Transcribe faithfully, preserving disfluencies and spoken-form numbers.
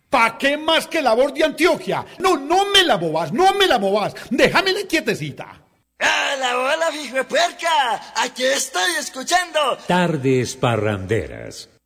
¿Pa' qué más que la voz de Antioquia? No, no me la bobas, no me la bobas. Déjamela quietecita. ¡Hola, hola, hijo de puerca! Aquí estoy escuchando. Tardes parranderas.